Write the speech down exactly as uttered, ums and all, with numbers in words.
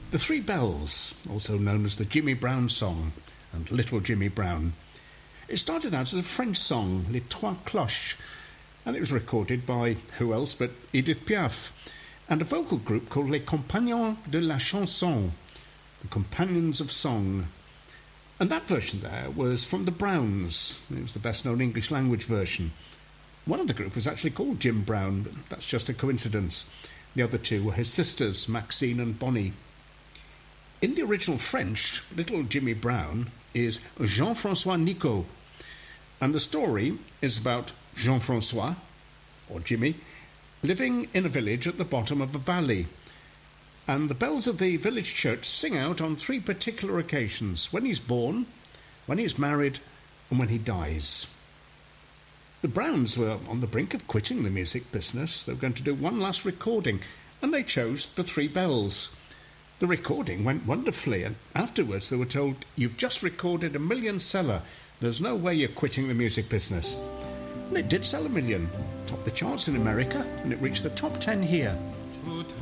The Three Bells, also known as the Jimmy Brown Song and Little Jimmy Brown. It started out as a French song, Les Trois Cloches, and it was recorded by who else but Edith Piaf, and a vocal group called Les Compagnons de la Chanson, the Companions of Song. And that version there was from the Browns. It was the best-known English language version. One of the group was actually called Jim Brown, but that's just a coincidence. The other two were his sisters, Maxine and Bonnie. In the original French, Little Jimmy Brown is Jean-François Nicot, and the story is about Jean-François, or Jimmy, living in a village at the bottom of a valley. And the bells of the village church sing out on three particular occasions: when he's born, when he's married, and when he dies. The Browns were on the brink of quitting the music business. They were going to do one last recording, and they chose the Three Bells. The recording went wonderfully, and afterwards they were told, "You've just recorded a million seller. There's no way you're quitting the music business." And it did sell a million. Topped the charts in America, and it reached the top ten here.